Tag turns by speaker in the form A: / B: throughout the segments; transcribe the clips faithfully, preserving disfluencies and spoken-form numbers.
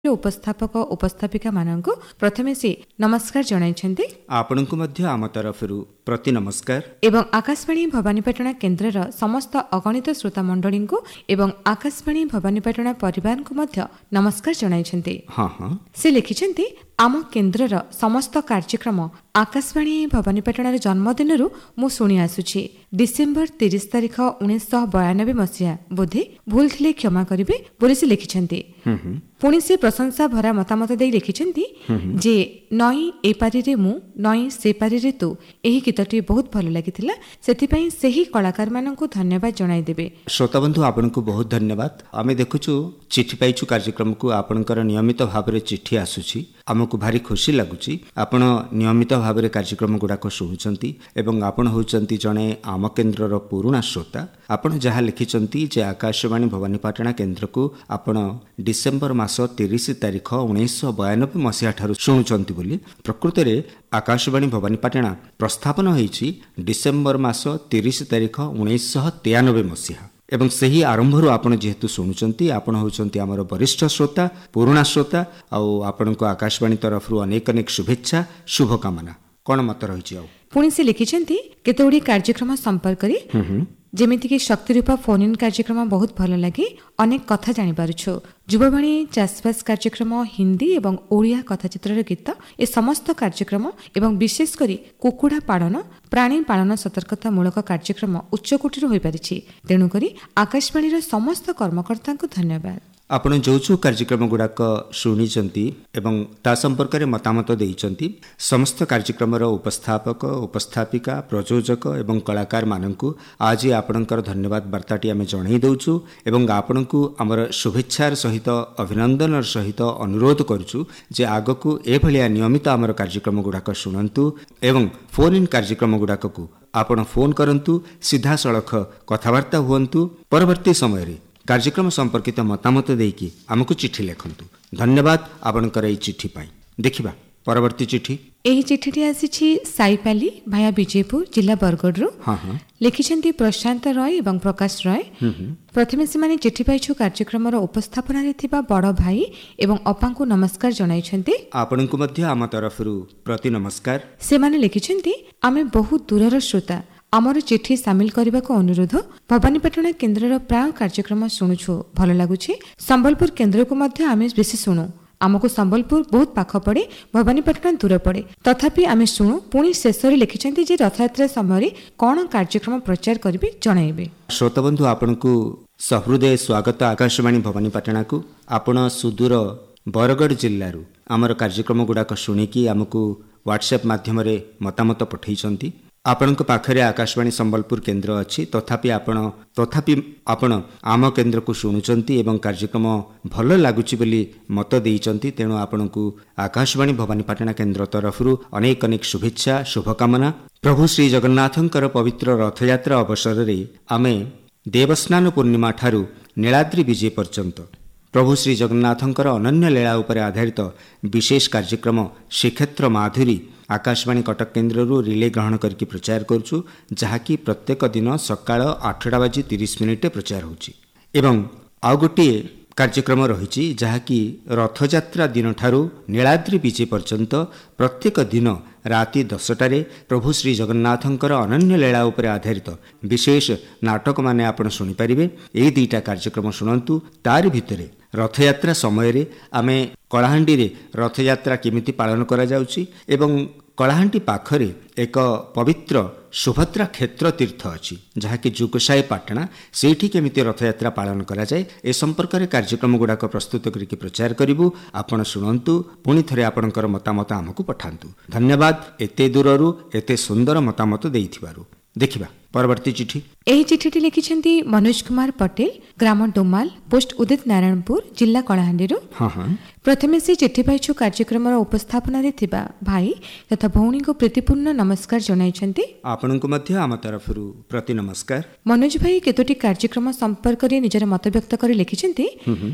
A: उपस्थापक उपस्थापिका माननकु प्रथमे से नमस्कार जणाइछन्ति।
B: आपनकु मध्य आम तरफरु प्रति नमस्कार
A: एवं आकाशवाणी भवानीपाटना केन्द्रर समस्त अगणित श्रोता मण्डलींकु एवं आकाशवाणी भवानीपाटना परिवारकु मध्य नमस्कार जणाइछन्ति।
B: हाँ हाँ
A: से लिखिछन्ति आम केन्द्रर समस्त कार्यक्रम आकाशवाणी भवानीपाटनार जन्मदिनरु मु शुणी आसुछि। डिसेम्बर तीस तारिख उन्नीस बयानबे मसीहा बोधे भूल थिले क्षमा करिवे बोली से लिखिछन्ति। पुणी से प्रशंसा भरा मतामत दे लिखिछन्ति जे नई ए पारिरे मु नई से पारिरे तू एही गीतटी बहुत भल लागिथिला, सेथिपई सेही कलाकार माननकु धन्यवाद जणाई देबे।
B: श्रोता बंधु आपनकु बहुत धन्यवाद। आमे देखुछु चिठी पाइछु कार्यक्रम को आपनकर नियमित भाबरे चिठी आसुछि, हमकु भारी खुशी लागुछि। आपण नियमित भाबरे कार्यक्रम गुडाको शुणुचंती एवं आपण होचंती जणे आम केन्द्रर पुरुणा श्रोता। आपण जहा लिखिचंती जे आकाशवाणी भवानीपाटना केन्द्र को आपण डिसेम्बर मास तीस तारिख उन्नीस बयानबे मसीहा ठारू शुणुचंती बोली। प्रकृत रे आकाशवाणी भवानीपाटना प्रस्थापन होईछि डिसेम्बर मास तीस तारिख उन्नीस तिरानबे मसीहा एवं सही आरंभरू आपण जेहेतु शुणुचंती आपण होचंती हमर वरिष्ठ श्रोता पुरुणा श्रोता आउ आपनको आकाशवाणी तरफरु अनेक अनेक शुभेच्छा शुभकामना। कोन मत रहिछि आउ
A: पुणी से लिखिछन्ती केतोडी कार्यक्रम संपर्क रे जेमिति कि शक्ति रूपा फोन इन कार्यक्रम बहुत भल लगे, अनेक कथा जानि पारुछु। युववाणी चाषबास कार्यक्रम हिंदी एवं ओडिया कथाचित्र गीत ए समस्त कार्यक्रम एवं विशेष करी कुकुड़ा पालन प्राणी पालन सतर्कता मूलक कार्यक्रम उच्चकोटी होई परिछि। तेणु करी आकाशवाणी समस्त कर्मकर्ता को धन्यवाद।
B: आपण जो जो कार्यक्रम गुड़ाक शुणिचंती एवं ता संपर्क में मतामत देइचंती समस्त कार्यक्रम उपस्थापक उपस्थापिका प्रयोजक एवं कलाकार माननकु आज आपणकर धन्यवाद वार्ताटी आमे जणाई दउछु एवं आपणकु हमर शुभेच्छार सहित अभिनंदनर सहित अनुरोध करूछु जे आगकु ए भलिया नियमित हमर कार्यक्रम गुड़ाक शुणंतु एवं फोन इन कार्यक्रम गुड़ाक को आपण फोन करंतु, सीधा सड़क कथबार्ता हुअंतु। परवर्ती समय रे कार्यक्रम संपर्कित मतामत देकी आमको चिठी लिखंतु। धन्यवाद आपनकर ए चिठी पाई। देखिबा परवर्ती चिठी।
A: एही चिठीटी आसीछि साईपाली भाया विजयपुर जिला बरगढ़।
B: हाँ हाँ
A: लिखिछन्ति प्रशांत रॉय एवं प्रकाश रॉय। प्रथमे से माने चिठी पाइछु कार्यक्रम उपस्थापना रे थिबा बड़ भाई एवं अपांकु नमस्कार जणाइछन्ति।
B: आपनकु मध्य आम तरफरु प्रति नमस्कार।
A: से माने लिखिछन्ति आमे बहुत दूरर श्रोता, आमर चिठी सामिल करने को अनुरोध। भवानीपाटना केन्द्रर प्राय कार्यक्रम शुणुछु, भल लगुछि। संबलपुर केन्द्र को मध्य आमे बेसी शुणु। आमको संबलपुर बहुत पाख पड़े, भवानीपाटना दूर पड़े, तथापि आमे शुणु। पुणी शेष लिखिछन्ति जे रथयात्रा समय कौन कार्यक्रम प्रचार करिवे जणाइबे।
B: श्रोता बंधु आपनकु सहृदय स्वागत आकाशवाणी भवानीपाटना को। आपण सुदूर बरगढ़ जिल्लारू आमर कार्यक्रम गुड़ाक शुणिकी आमको व्हाट्सएप माध्यम रे मतामत पठैछन्ति। आपणक पाखरे आकाशवाणी संबलपुर केन्द्र अच्छी, तथापि आपण तथापि आपण आम केन्द्र को शुणुचंती एवं कार्यक्रम भल लागुची बोली मत देइचंती। तेणु आपणकु आकाशवाणी भवानीपाटना केन्द्र तरफरु अनेक अनेक शुभेच्छा शुभकामना। प्रभु श्री जगन्नाथंकर पवित्र रथयात्रा अवसर रे आमे देवस्नान पूर्णिमा ठारू नीलाद्री विजय पर्यंत प्रभु श्री जगन्नाथंकर अनन्य लीला उपर आधारित विशेष कार्यक्रम श्रीक्षेत्र माधुरी आकाशवाणी कटक केन्द्र रिले ग्रहण करके प्रचार करुछु, जहाँकि प्रत्येक दिन सकाळ आठटा बाजी तीस मिनिट प्रचार होछि। एवं आउ गोटे कार्यक्रम रही जहाँकि रथयात्रा दिन ठारू नीलाद्री विजय पर्यंत प्रत्येक दिन राति दसटारे प्रभु श्री जगन्नाथंकर अनन्य लीला उपर आधारित विशेष नाटक माने आपण शुणी पारिबे। एई दुईटा कार्यक्रम शुणंतु। तार भितरे रथयात्रा समय रे आमे कलाहांडी रे रथयात्रा केमिति पालन करा जाउछि एवं कलाहांडी पाखरे एक पवित्र सुभद्रा क्षेत्र तीर्थ अच्छी, जहाँकि जुगसाई पाटना सेठी केमिति रथयात्रा पालन करा जाए ए संपर्क में कार्यक्रम गुड़ाक प्रस्तुत करके प्रचार करूँ। आपण शुणंतु, पुणी थरे आपणकर मतामत आमको पठांतु। धन्यवाद एते दूररू एते सुंदर मतामत देइथिबारु। देखिबा परवर्ती चिठी।
A: एही चिठीटी लिखिछन्ति मनोज कुमार पटेल, ग्राम डोमाल, पोस्ट उदित नारायणपुर, जिला कलाहांडीरू।
B: हाँ हाँ
A: प्रथमे से चिठी पाइछु कार्यक्रम उपस्थापना रे थिबा भाई तथा भौणी को प्रीतिपूर्ण नमस्कार जणाइछन्ति।
B: आपनकु मध्य आम तरफरु प्रति नमस्कार।
A: मनोज भाई केतोटी कार्यक्रम संपर्क रे निजर मत व्यक्त करी लिखिछन्ति।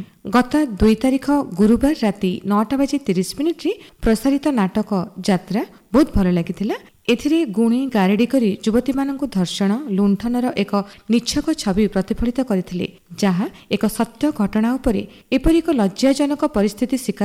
A: गत दुई तारिख गुरुवार राति नौटा बजे तीस मिनिट रे प्रसारित नाटक यात्रा बहुत भल लागिथिला। एथिरे गुणी गारेडी करी युवती मानकु धर्षण लुंठनर एक निच्छक छवि प्रतिफलित करथिले, जहा एक सत्य घटना उपरे एपरि एक लज्जाजनक परिस्थिति शिकार